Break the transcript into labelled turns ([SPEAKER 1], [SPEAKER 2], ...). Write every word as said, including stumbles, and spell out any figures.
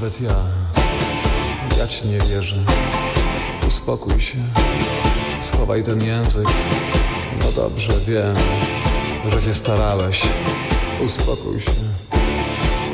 [SPEAKER 1] nawet ja, ja ci nie wierzę. Uspokój się, schowaj ten język. No dobrze, wiem, że się starałeś. Uspokój się.